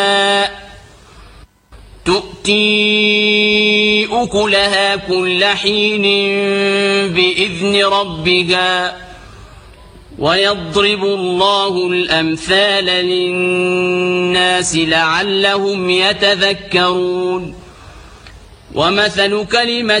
تؤتي أكلها كل حين بإذن ربها ويضرب الله الأمثال للناس لعلهم يتذكرون ومثل كلمة